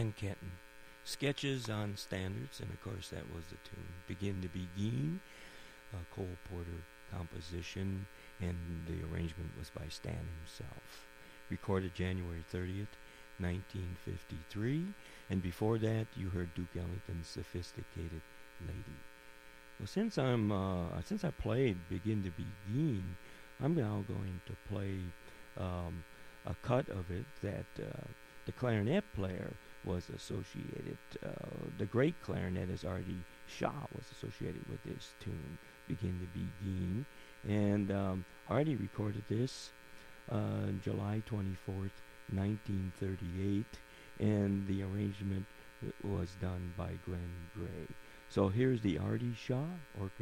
and Kenton. Sketches on Standards, and of course that was the tune. Begin to Begin, a Cole Porter composition, and the arrangement was by Stan himself. Recorded January 30th, 1953, and before that you heard Duke Ellington's Sophisticated Lady. Well, since I played Begin to Begin, I'm now going to play a cut of it that the clarinet player was associated. The great clarinetist Artie Shaw was associated with this tune, Begin to Begin, and Artie recorded this July 24th, 1938, and the arrangement was done by Glenn Gray. So here's the Artie Shaw Orchestra.